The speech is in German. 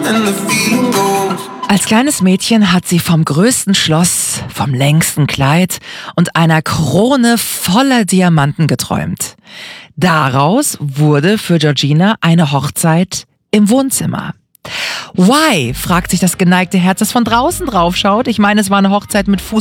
Als kleines Mädchen hat sie vom größten Schloss, vom längsten Kleid und einer Krone voller Diamanten geträumt. Daraus wurde für Georgina eine Hochzeit im Wohnzimmer. Why? Fragt sich das geneigte Herz, das von draußen drauf schaut. Ich meine, es war eine Hochzeit mit